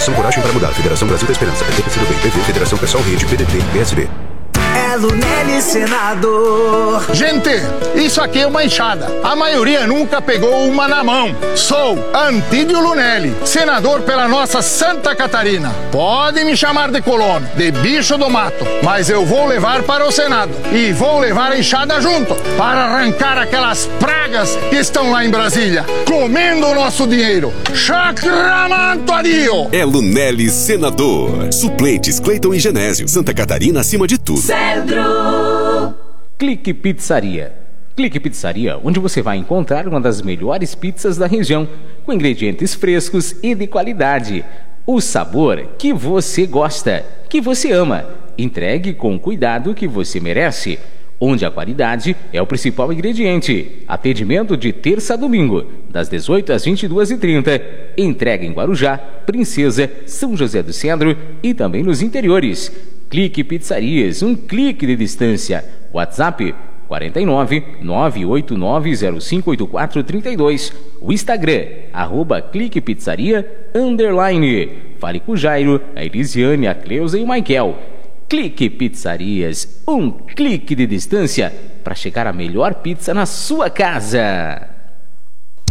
Federação Coragem para Mudar, Federação Brasil da Esperança, PT, PCdoB, PV, Federação Pessoal Rede, PDT e PSB. É Lunelli, senador. Gente, isso aqui é uma enxada. A maioria nunca pegou uma na mão. Sou Antídio Lunelli, senador pela nossa Santa Catarina. Pode me chamar de colono, de bicho do mato, mas eu vou levar para o Senado. E vou levar a enxada junto, para arrancar aquelas pragas que estão lá em Brasília, comendo o nosso dinheiro. Chacramantoadio! É Lunelli, senador. Suplentes Cleiton e Genésio. Santa Catarina acima de tudo. Cedro. Clique Pizzaria. Clique Pizzaria, onde você vai encontrar uma das melhores pizzas da região, com ingredientes frescos e de qualidade. O sabor que você gosta, que você ama. Entregue com o cuidado que você merece, onde a qualidade é o principal ingrediente. Atendimento de terça a domingo, das 18 às 22h30. Entrega em Guarujá, Princesa, São José do Cedro e também nos interiores. Clique Pizzarias, um clique de distância. WhatsApp 49 989058432. O Instagram, @cliquepizzaria_. Fale com o Jairo, a Elisiane, a Cleusa e o Michael. Clique Pizzarias, um clique de distância para chegar a melhor pizza na sua casa.